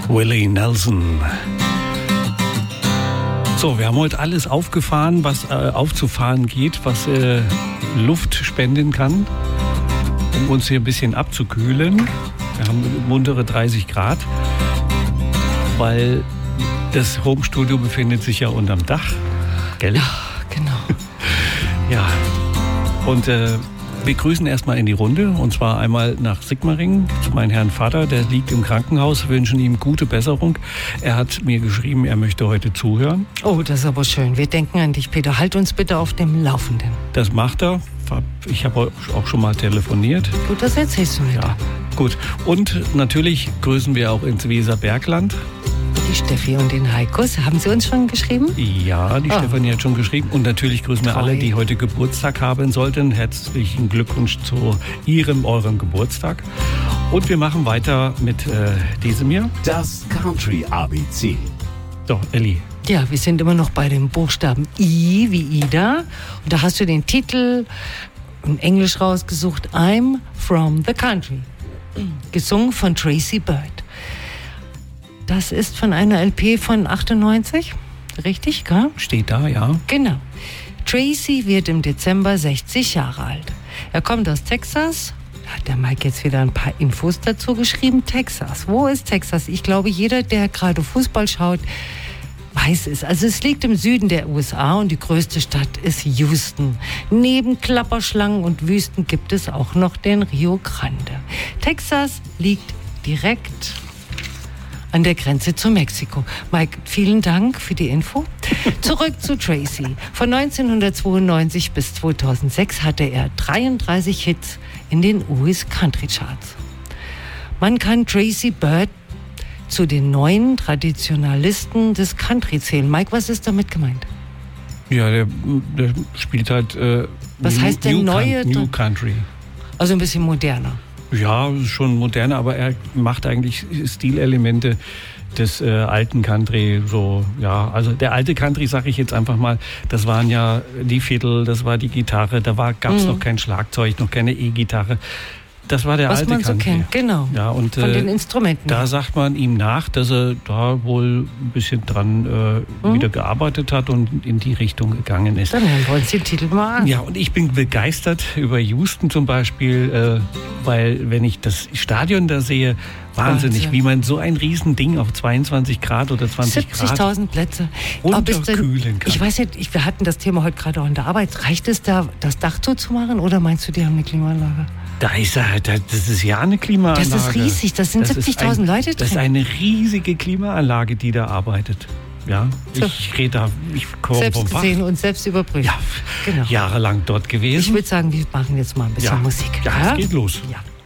Willie Nelson. So, wir haben heute alles aufgefahren, was aufzufahren geht, was Luft spenden kann, um uns hier ein bisschen abzukühlen. Wir haben muntere 30 Grad, weil das Homestudio befindet sich ja unterm Dach. Gell? Ja, genau. Ja, und wir grüßen erstmal in die Runde, und zwar einmal nach Sigmaringen zu meinem Herrn Vater, der liegt im Krankenhaus, wünschen ihm gute Besserung. Er hat mir geschrieben, er möchte heute zuhören. Oh, das ist aber schön. Wir denken an dich, Peter. Halt uns bitte auf dem Laufenden. Das macht er. Ich habe auch schon mal telefoniert. Gut, das erzählst du mir. Ja, gut. Und natürlich grüßen wir auch ins Weserbergland. Die Steffi und den Heikus, haben sie uns schon geschrieben? Ja, die Stefanie hat schon geschrieben. Und natürlich grüßen wir alle, die heute Geburtstag haben sollten. Herzlichen Glückwunsch zu eurem Geburtstag. Und wir machen weiter mit diesem hier. Das Country ABC. So, Elli. Ja, wir sind immer noch bei dem Buchstaben I wie Ida. Und da hast du den Titel in Englisch rausgesucht, I'm from the Country. Gesungen von Tracy Byrd. Das ist von einer LP von 98, richtig, gell? Steht da, ja. Genau. Tracy wird im Dezember 60 Jahre alt. Er kommt aus Texas. Da hat der Mike jetzt wieder ein paar Infos dazu geschrieben. Texas. Wo ist Texas? Ich glaube, jeder, der gerade Fußball schaut, weiß es. Also es liegt im Süden der USA und die größte Stadt ist Houston. Neben Klapperschlangen und Wüsten gibt es auch noch den Rio Grande. Texas liegt direkt an der Grenze zu Mexiko. Mike, vielen Dank für die Info. Zurück zu Tracy. Von 1992 bis 2006 hatte er 33 Hits in den US Country Charts. Man kann Tracy Byrd zu den neuen Traditionalisten des Country zählen. Mike, was ist damit gemeint? Ja, der spielt halt was heißt denn New Country. Also ein bisschen moderner. Ja, schon moderner, aber er macht eigentlich Stilelemente des alten Country. So, ja, also der alte Country, sage ich jetzt einfach mal, das waren ja die Fiddle, das war die Gitarre, da gab es noch kein Schlagzeug, noch keine E-Gitarre. Das war der alte Country. Was man so kennt, genau. Ja, und, von den Instrumenten. Da sagt man ihm nach, dass er da wohl ein bisschen dran wieder gearbeitet hat und in die Richtung gegangen ist. Dann hören wir uns den Titel mal an. Ja, und ich bin begeistert über Houston zum Beispiel, weil wenn ich das Stadion da sehe, wahnsinnig, wie man so ein Riesending auf 22 Grad oder 20 Grad 70.000 Plätze unterkühlen kann. Ich weiß nicht, wir hatten das Thema heute gerade auch in der Arbeit. Reicht es da, das Dach zuzumachen oder meinst du, die haben eine Klimaanlage? Das ist ja eine Klimaanlage. Das ist riesig, das sind 70.000 Leute drin. Das ist eine riesige Klimaanlage, die da arbeitet. Ja, so. Ich komme selbst vom Fach. Gesehen und selbst überprüft. Ja, genau. Jahrelang dort gewesen. Ich würde sagen, wir machen jetzt mal ein bisschen Musik. Ja, es geht los. Ja.